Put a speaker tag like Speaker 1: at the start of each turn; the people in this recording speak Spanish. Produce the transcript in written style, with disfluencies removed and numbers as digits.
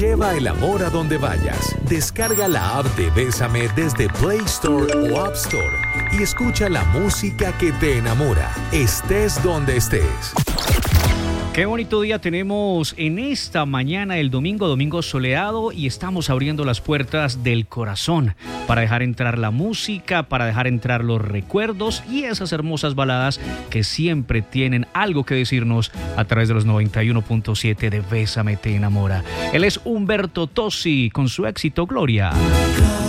Speaker 1: Lleva el amor a donde vayas. Descarga la app de Bésame desde Play Store o App Store y escucha la música que te enamora, estés donde estés.
Speaker 2: Qué bonito día tenemos en esta mañana, el domingo soleado, y estamos abriendo las puertas del corazón para dejar entrar la música, para dejar entrar los recuerdos y esas hermosas baladas que siempre tienen algo que decirnos a través de los 91.7 de Bésame te enamora. Él es Humberto Tozzi con su éxito Gloria.